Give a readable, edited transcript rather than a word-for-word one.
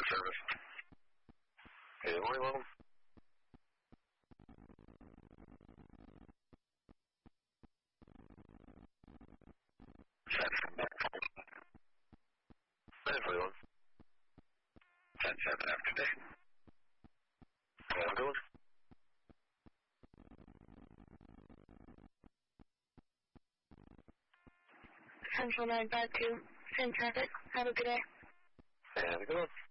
service. Okay, the morning level. Everyone. 10-7 afternoon. Well, good. Central 952, same traffic. Have a good day. Have a good one.